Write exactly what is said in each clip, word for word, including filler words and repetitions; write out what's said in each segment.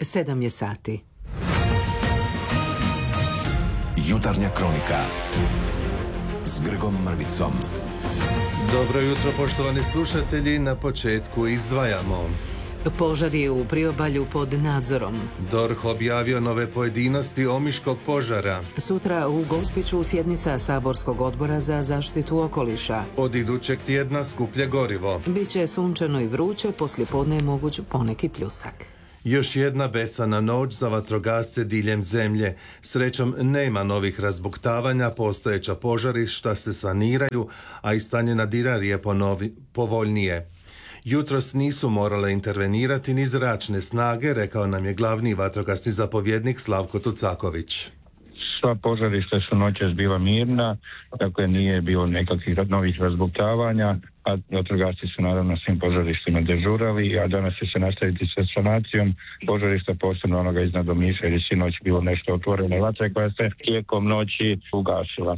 Sedam je sati. Jutarnja kronika s Grgom Mrvicom. Dobro jutro, poštovani slušatelji, na početku izdvajamo. Požar je u priobalju pod nadzorom. D O R H objavio nove pojedinosti omiškog požara. Sutra u Gospiću sjednica Saborskog odbora za zaštitu okoliša. Od idućeg tjedna skuplje gorivo. Biće sunčano i vruće, poslijepodne je moguć poneki pljusak. Još jedna besana noć za vatrogasce diljem zemlje. Srećom nema novih razbuktavanja, postojeća požarišta se saniraju, a i stanje na Dinari je ponovi, povoljnije. Jutros nisu morale intervenirati ni zračne snage, rekao nam je glavni vatrogasni zapovjednik Slavko Tucaković. Sva požarišta su noćas bila mirna, dakle nije bilo nekakvih novih razbuktavanja, a vatrogasci su naravno svim požarištima dežurali, a danas će se nastaviti sa sanacijom požarišta, posebno onoga iznad Omiša, jer je sinoć bilo nešto otvorene vatre koja se tijekom noći ugasila.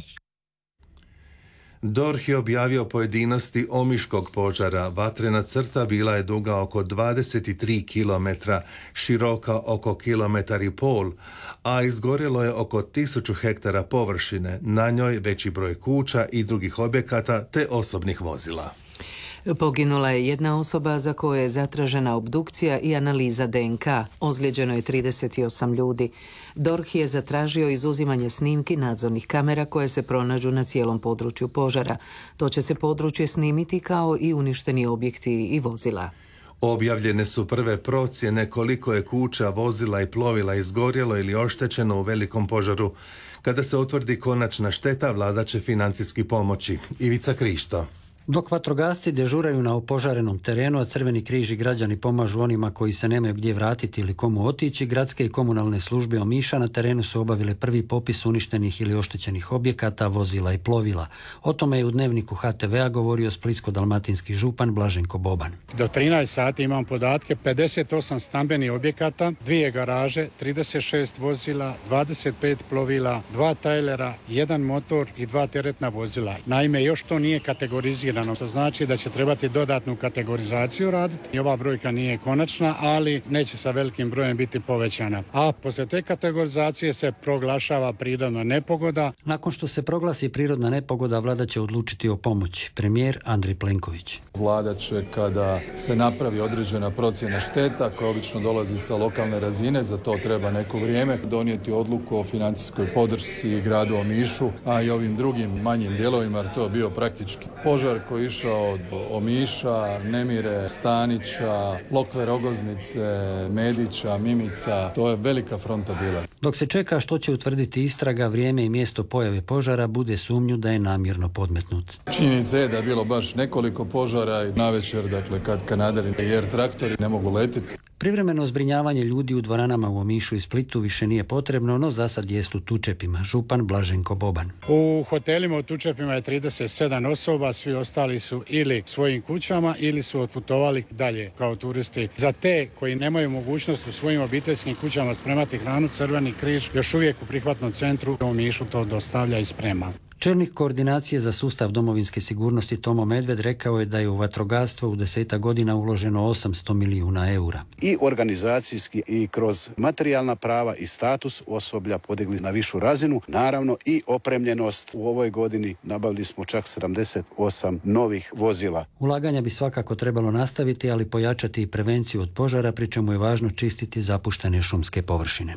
D O R H je objavio pojedinosti omiškog požara. Vatrena crta bila je duga oko dvadeset tri kilometra, široka oko kilometar i pol, a izgorjelo je oko tisuću hektara površine, na njoj veći broj kuća i drugih objekata te osobnih vozila. Poginula je jedna osoba za koju je zatražena obdukcija i analiza D N K. Ozlijeđeno je trideset osam ljudi. D O R H je zatražio izuzimanje snimki nadzornih kamera koje se pronađu na cijelom području požara. To će se područje snimiti kao i uništeni objekti i vozila. Objavljene su prve procjene koliko je kuća, vozila i plovila izgorjelo ili oštećeno u velikom požaru. Kada se utvrdi konačna šteta, vlada će financijski pomoći. Ivica Krišto. Dok vatrogasci dežuraju na opožarenom terenu, a Crveni križ i građani pomažu onima koji se nemaju gdje vratiti ili komu otići, gradske i komunalne službe Omiša na terenu su obavile prvi popis uništenih ili oštećenih objekata, vozila i plovila. O tome je u dnevniku H T V-a govorio splitsko-dalmatinski župan Blaženko Boban. Do trinaest sati imam podatke, pedeset osam stambenih objekata, dvije garaže, trideset šest vozila, dvadeset pet plovila, dva tajlera, jedan motor i dva teretna vozila. Naime, još to nije kategorizirano. To znači da će trebati dodatnu kategorizaciju raditi. I ova brojka nije konačna, ali neće sa velikim brojem biti povećana. A poslije te kategorizacije se proglašava prirodna nepogoda. Nakon što se proglasi prirodna nepogoda, vlada će odlučiti o pomoći. Premijer Andrej Plenković. Vlada će, kada se napravi određena procjena šteta, koja obično dolazi sa lokalne razine, za to treba neko vrijeme, donijeti odluku o financijskoj podršci gradu Omišu, a i ovim drugim manjim dijelovima, jer to je bio praktički požar koji je išao od Omiša, Nemire, Stanića, Lokve, Rogoznice, Medića, Mimica. To je velika fronta bila. Dok se čeka što će utvrditi istraga, vrijeme i mjesto pojave požara bude sumnju da je namjerno podmetnut. Činjenica je da je bilo baš nekoliko požara i navečer, dakle, kad kanaderi i air traktori ne mogu letiti. Privremeno zbrinjavanje ljudi u dvoranama u Omišu i Splitu više nije potrebno, no za sad jest u Tučepima. Župan Blaženko Boban. U hotelima u Tučepima je trideset sedam osoba, svi ostali su ili svojim kućama ili su otputovali dalje kao turisti. Za te koji nemaju mogućnost u svojim obiteljskim kućama spremati hranu, Crveni križ još uvijek u prihvatnom centru u Omišu to dostavlja i sprema. Čelnik koordinacije za sustav domovinske sigurnosti Tomo Medved rekao je da je u vatrogastvo u deseta godina uloženo osamsto milijuna eura. I organizacijski i kroz materijalna prava i status osoblja podigli na višu razinu. Naravno i opremljenost. U ovoj godini nabavili smo čak sedamdeset osam novih vozila. Ulaganja bi svakako trebalo nastaviti, ali pojačati i prevenciju od požara, pri čemu je važno čistiti zapuštene šumske površine.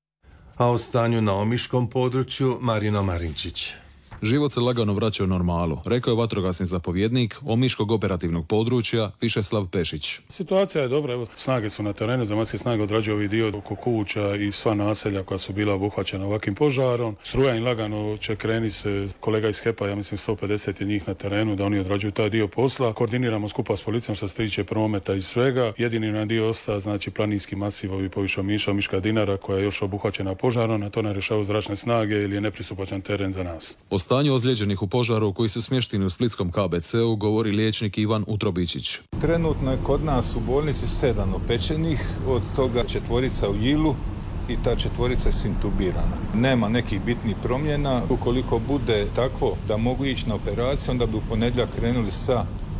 A o stanju na omiškom području Marino Marinčić. Život se lagano vraća u normalu, rekao je vatrogasni zapovjednik Omiškog operativnog područja Višeslav Pešić. Situacija je dobra, evo, snage su na terenu, zemaljske snage odrađuju ovaj dio oko kuća i sva naselja koja su bila obuhvaćena ovakvim požarom. Struja im lagano će krenuti se, kolega iz H E P-a, ja mislim sto pedeset je njih na terenu, da oni odrađuju taj dio posla. Koordiniramo skupa s policijom što se tiče prometa i svega. Jedini na dio ostaje, znači, planinski masiv, ovi poviše Omiša, Omiška Dinara, koja je još obuhvaćena požarom, a to ne rješavaju zračne snage ili je nepristupačan teren za nas. O stanju ozlijeđenih u požaru koji su smješteni u splitskom K B C-u govori liječnik Ivan Utrobičić. Trenutno je kod nas u bolnici sedam opečenih, od toga četvorica u Jilu i ta četvorica je intubirana. Nema nekih bitnih promjena. Ukoliko bude takvo da mogu ići na operaciju, onda bi u ponedjeljak krenuli sa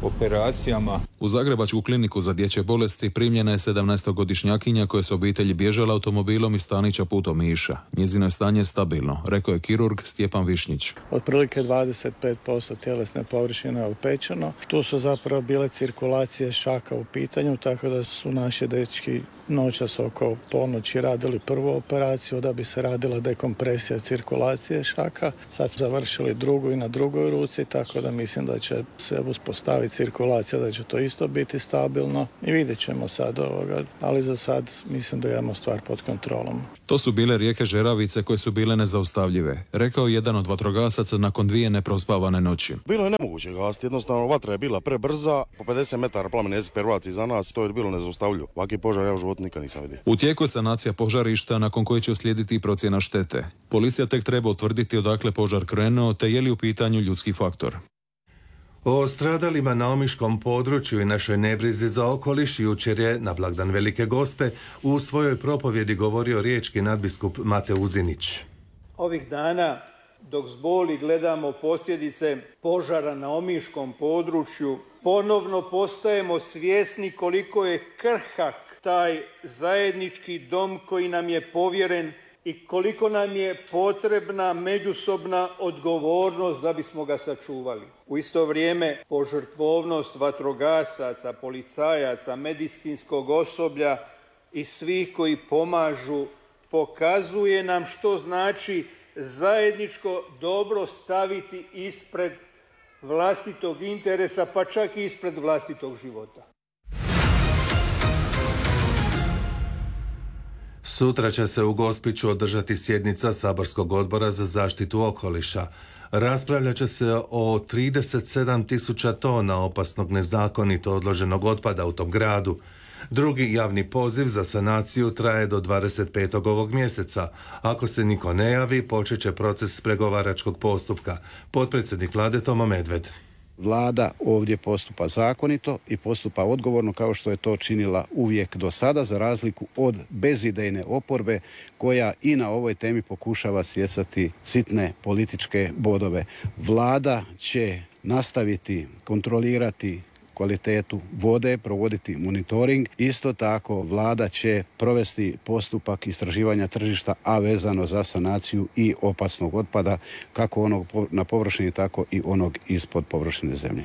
operacijama. U Zagrebačku kliniku za dječje bolesti primljena je sedamnaestogodišnjakinja koja s obitelji bježala automobilom iz Stanića put Omiša. Njezino je stanje stabilno, rekao je kirurg Stjepan Višnjić. Otprilike dvadeset pet posto tjelesne površine je opečeno. Tu su zapravo bile cirkulacije šaka u pitanju, tako da su naši dečki noćas oko ponoći radili prvu operaciju da bi se radila dekompresija cirkulacije šaka. Sad su završili drugu i na drugoj ruci, tako da mislim da će se uspostaviti cirkulacija, da će to isto biti stabilno i vidjet ćemo sad ovoga, ali za sad mislim da imamo stvar pod kontrolom. To su bile rijeke žeravice koje su bile nezaustavljive, rekao jedan od vatrogasaca nakon dvije neprospavane noći. Bilo je nemoguće gasiti, jednostavno vatra je bila prebrza, po pedeset metara plamene pervaci za nas, to je bilo nezaustavljivo. Ovaki požar ja u životu nikad nisam vidio. U tijeku je sanacija požarišta nakon koje će uslijediti procjena štete. Policija tek treba utvrditi odakle požar krenuo te je li u pitanju ljudski faktor. O stradalima na omiškom području i našoj nebrizi za okoliš jučer je na blagdan Velike Gospe u svojoj propovjedi govorio riječki nadbiskup Mate Uzinić. Ovih dana dok s boli gledamo posljedice požara na omiškom području, ponovno postajemo svjesni koliko je krhak taj zajednički dom koji nam je povjeren i koliko nam je potrebna međusobna odgovornost da bismo ga sačuvali. U isto vrijeme požrtvovnost vatrogasaca, policajaca, medicinskog osoblja i svih koji pomažu pokazuje nam što znači zajedničko dobro staviti ispred vlastitog interesa, pa čak i ispred vlastitog života. Sutra će se u Gospiću održati sjednica Saborskog odbora za zaštitu okoliša. Raspravljat će se o trideset sedam tisuća tona opasnog nezakonito odloženog otpada u tom gradu. Drugi javni poziv za sanaciju traje do dvadeset petog ovog mjeseca. Ako se niko ne javi, počet će proces pregovaračkog postupka. Potpredsjednik vlade Tomo Medved. Vlada ovdje postupa zakonito i postupa odgovorno kao što je to činila uvijek do sada, za razliku od bezidejne oporbe koja i na ovoj temi pokušava stjecati sitne političke bodove. Vlada će nastaviti kontrolirati kvalitetu vode, provoditi monitoring. Isto tako vlada će provesti postupak istraživanja tržišta, a vezano za sanaciju i opasnog otpada, kako onog na površini, tako i onog ispod površine zemlje.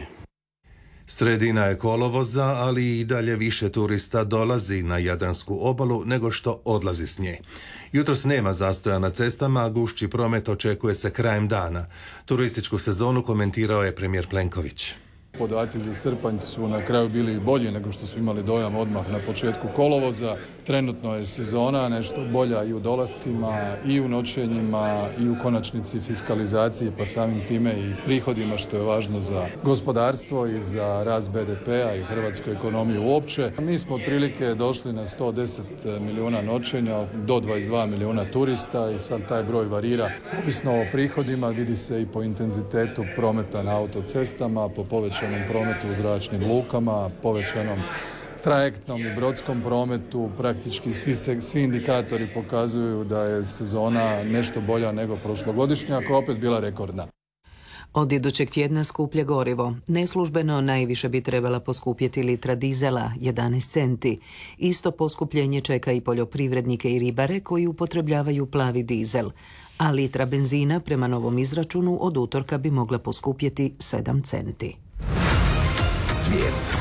Sredina je kolovoza, ali i dalje više turista dolazi na Jadransku obalu nego što odlazi s nje. Jutros nema zastoja na cestama, a gušći promet očekuje se krajem dana. Turističku sezonu komentirao je premijer Plenković. Podaci za srpanj su na kraju bili bolji nego što smo imali dojam odmah na početku kolovoza. Trenutno je sezona nešto bolja i u dolascima, i u noćenjima, i u konačnici fiskalizacije, pa samim time i prihodima, što je važno za gospodarstvo i za rast be de pea i hrvatsku ekonomiju uopće. Mi smo otprilike došli na sto deset milijuna noćenja, do dvadeset dva milijuna turista i sad taj broj varira. Ovisno o prihodima vidi se i po intenzitetu prometa na autocestama, po povećanju prometu u zračnim lukama, povećanom trajektnom i brodskom prometu. Praktički svi, se, svi indikatori pokazuju da je sezona nešto bolja nego prošlogodišnja, koja opet bila rekordna. Od idućeg tjedna skuplje gorivo. Neslužbeno najviše bi trebala poskupjeti litra dizela, jedanaest centi. Isto poskupljenje čeka i poljoprivrednike i ribare koji upotrebljavaju plavi dizel. A litra benzina prema novom izračunu od utorka bi mogla poskupjeti sedam centi. Svijet.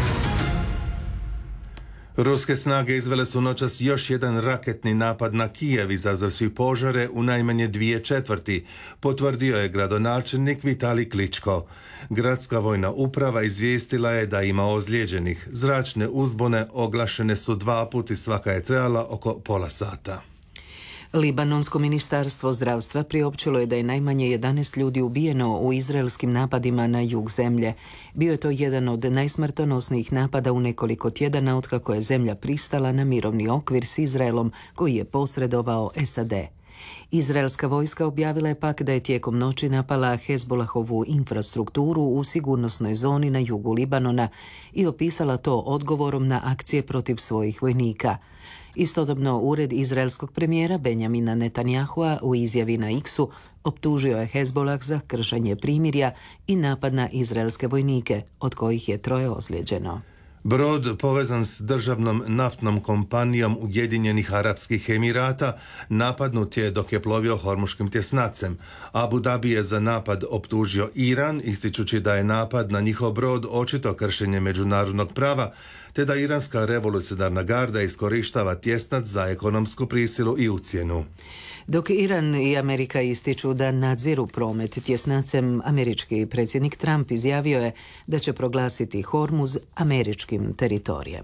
Ruske snage izvele su noćas još jedan raketni napad na Kijev, izazvavši požare u najmanje dvije četvrti, potvrdio je gradonačelnik Vitalij Kličko. Gradska vojna uprava izvijestila je da ima ozlijeđenih. Zračne uzbune oglašene su dva puta i svaka je trajala oko pola sata. Libanonsko ministarstvo zdravstva priopćilo je da je najmanje jedanaest ljudi ubijeno u izraelskim napadima na jug zemlje. Bio je to jedan od najsmrtonosnijih napada u nekoliko tjedana otkako je zemlja pristala na mirovni okvir s Izraelom koji je posredovao es a de. Izraelska vojska objavila je pak da je tijekom noći napala Hezbolahovu infrastrukturu u sigurnosnoj zoni na jugu Libanona i opisala to odgovorom na akcije protiv svojih vojnika. Istodobno, ured izraelskog premijera Benjamina Netanyahua u izjavi na X-u optužio je Hezbolah za kršenje primirja i napad na izraelske vojnike, od kojih je troje ozlijeđeno. Brod povezan s državnom naftnom kompanijom Ujedinjenih Arapskih Emirata napadnut je dok je plovio Hormuškim tjesnacem. Abu Dhabi je za napad optužio Iran, ističući da je napad na njihov brod očito kršenje međunarodnog prava, te da iranska revolucionarna garda iskorištava tjesnac za ekonomsku prisilu i ucjenu. Dok Iran i Amerika ističu da nadziru promet tjesnacem, američki predsjednik Trump izjavio je da će proglasiti Hormuz američkim teritorijem.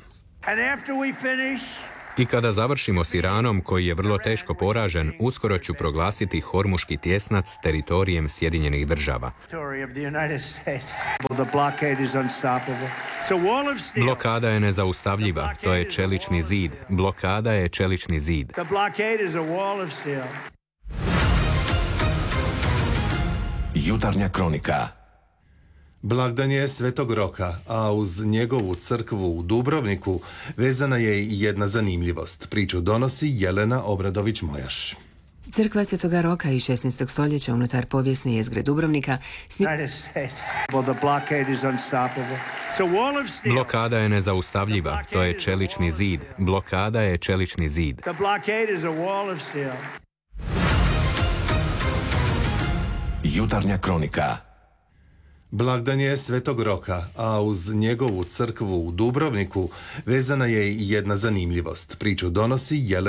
I kada završimo s Iranom, koji je vrlo teško poražen, uskoro ću proglasiti Hormuški tjesnac teritorijem Sjedinjenih država. Blokada je nezaustavljiva, to je čelični zid. Blokada je čelični zid. Jutarnja kronika. Blagdan je Svetog Roka, a uz njegovu crkvu u Dubrovniku vezana je i jedna zanimljivost. Priču donosi Jelena Obradović-Mojaš. Crkva Svetoga Roka iz šesnaestog stoljeća unutar povijesne jezgre Dubrovnika smi... Blokada je nezaustavljiva, to je čelični zid. Blokada je čelični zid. Jutarnja kronika. Blagdan je Svetog Roka, a uz njegovu crkvu u Dubrovniku vezana je i jedna zanimljivost. Priču donosi Jelena